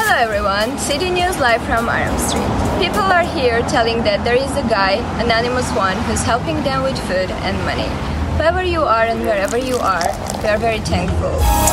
Hello everyone, City News live from Aram Street. People are here telling that there is a guy, anonymous one, who's helping them with food and money. Whoever you are and wherever you are, we are very thankful.